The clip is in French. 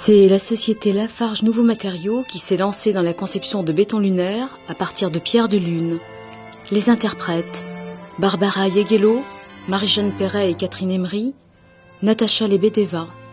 C'est la société Lafarge Nouveaux Matériaux qui s'est lancée dans la conception de béton lunaire à partir de pierres de lune. Les interprètes Barbara Yeguelo, Marie-Jeanne Perret et Catherine Emery, Natacha Lebedeva.